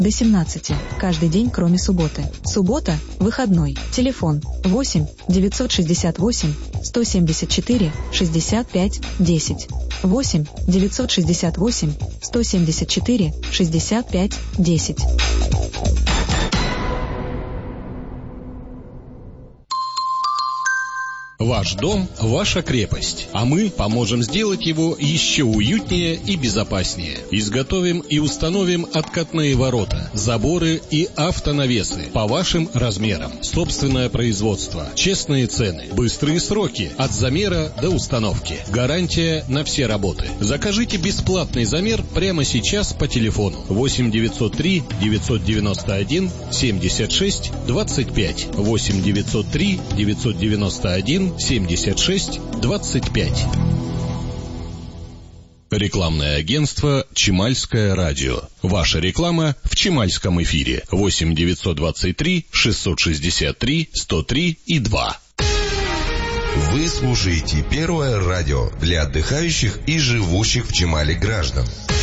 до 17, каждый день, кроме субботы. Суббота – выходной. Телефон 8 968 174 65 10. 8 968 174 65 10. Ваш дом – ваша крепость, а мы поможем сделать его еще уютнее и безопаснее. Изготовим и установим откатные ворота, заборы и автонавесы по вашим размерам. Собственное производство, честные цены, быстрые сроки от замера до установки. Гарантия на все работы. Закажите бесплатный замер прямо сейчас по телефону 8 903 991 76 25 8 903 991 76 25. Рекламное агентство «Чемальское радио». Ваша реклама в Чемальском эфире. 8 923 663 103 и 2. Вы слушаете Первое радио для отдыхающих и живущих в Чемале граждан.